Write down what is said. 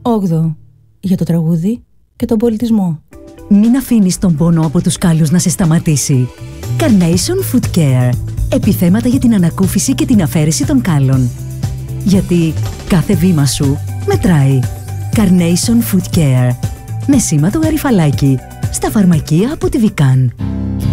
8. Για το τραγούδι και τον πολιτισμό. Μην αφήνεις τον πόνο από τους κάλους να σε σταματήσει. Carnation Foot Care. Επιθέματα για την ανακούφιση και την αφαίρεση των κάλων. Γιατί κάθε βήμα σου μετράει. Carnation Foot Care. Με σήμα το γαριφαλάκι. Στα φαρμακεία από τη Vican.